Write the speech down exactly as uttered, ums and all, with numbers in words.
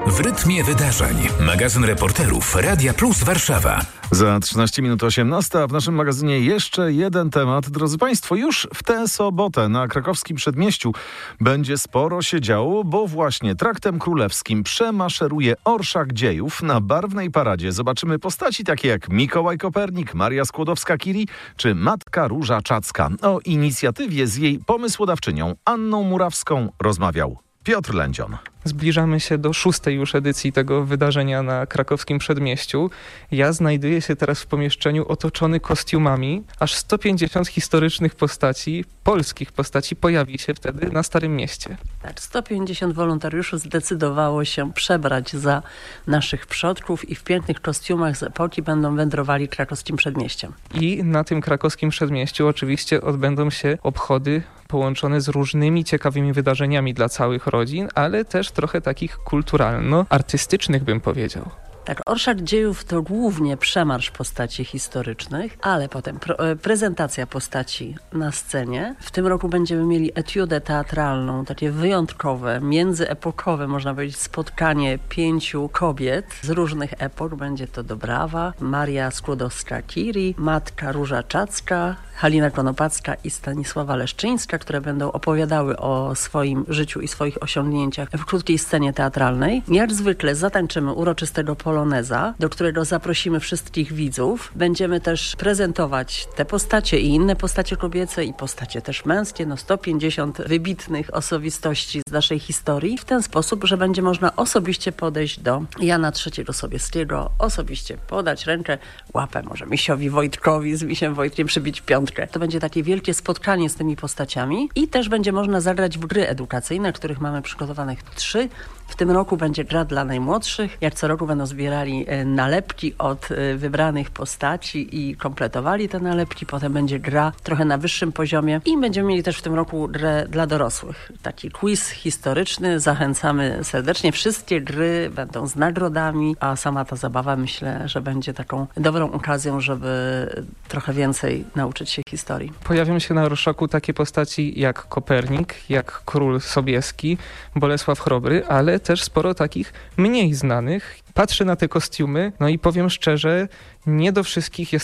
W rytmie wydarzeń. Magazyn reporterów Radia Plus Warszawa. Za trzynaście minut osiemnasta, a w naszym magazynie jeszcze jeden temat. Drodzy Państwo, już w tę sobotę na krakowskim Przedmieściu będzie sporo się działo, bo właśnie traktem królewskim przemaszeruje orszak dziejów. Na barwnej paradzie zobaczymy postaci takie jak Mikołaj Kopernik, Maria Skłodowska-Curie czy Matka Róża Czacka. O inicjatywie z jej pomysłodawczynią Anną Murawską rozmawiał Piotr Lędzion. Zbliżamy się do szóstej już edycji tego wydarzenia na krakowskim Przedmieściu. Ja znajduję się teraz w pomieszczeniu otoczony kostiumami. Aż sto pięćdziesiąt historycznych postaci, polskich postaci pojawi się wtedy na Starym Mieście. Tak, sto pięćdziesiąt wolontariuszy zdecydowało się przebrać za naszych przodków i w pięknych kostiumach z epoki będą wędrowali krakowskim Przedmieściem. I na tym krakowskim Przedmieściu oczywiście odbędą się obchody połączone z różnymi ciekawymi wydarzeniami dla całych rodzin, ale też trochę takich kulturalno-artystycznych, bym powiedział. Tak, orszak dziejów to głównie przemarsz postaci historycznych, ale potem pro, prezentacja postaci na scenie. W tym roku będziemy mieli etiudę teatralną, takie wyjątkowe, międzyepokowe, można powiedzieć, spotkanie pięciu kobiet z różnych epok. Będzie to Dobrawa, Maria Skłodowska-Curie, Matka Róża Czacka, Halina Konopacka i Stanisława Leszczyńska, które będą opowiadały o swoim życiu i swoich osiągnięciach w krótkiej scenie teatralnej. Jak zwykle zatańczymy uroczystego poloneza, do którego zaprosimy wszystkich widzów. Będziemy też prezentować te postacie i inne postacie kobiece i postacie też męskie, no sto pięćdziesiąt wybitnych osobistości z naszej historii w ten sposób, że będzie można osobiście podejść do Jana trzeciego Sobieskiego, osobiście podać rękę, łapę może misiowi Wojtkowi, z misiem Wojtkiem przybić piątkę. To będzie takie wielkie spotkanie z tymi postaciami i też będzie można zagrać w gry edukacyjne, których mamy przygotowanych trzy. W tym roku będzie gra dla najmłodszych. Jak co roku będą zbierali nalepki od wybranych postaci i kompletowali te nalepki. Potem będzie gra trochę na wyższym poziomie i będziemy mieli też w tym roku grę dla dorosłych. Taki quiz historyczny. Zachęcamy serdecznie. Wszystkie gry będą z nagrodami, a sama ta zabawa myślę, że będzie taką dobrą okazją, żeby trochę więcej nauczyć się historii. Pojawią się na orszaku takie postaci jak Kopernik, jak Król Sobieski, Bolesław Chrobry, ale też sporo takich mniej znanych. Patrzę na te kostiumy, no i powiem szczerze, nie do wszystkich jest